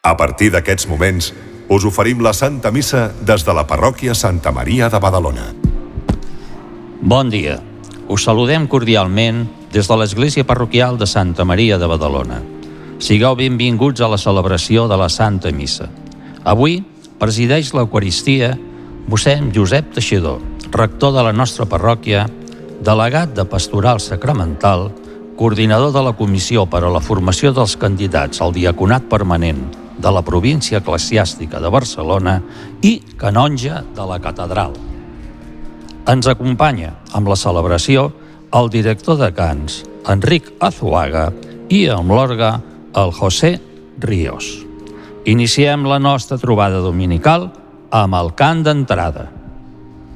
A partir d'aquests moments, us oferim la Santa Missa des de la parròquia Santa Maria de Badalona. Bon dia. Us saludem cordialment des de l'Església Parroquial de Santa Maria de Badalona. Sigueu benvinguts a la celebració de la Santa Missa. Avui presideix l'Eucaristia mossèn Josep Teixidor, rector de la nostra parròquia, delegat de Pastoral Sacramental, coordinador de la Comissió per a la Formació dels Candidats al Diaconat Permanent de la província eclesiàstica de Barcelona i canonge de la catedral. Ens acompanya amb la celebració el director de cants, Enric Azuaga, i amb l'orgue, el José Ríos. Iniciem la nostra trobada dominical amb el cant d'entrada.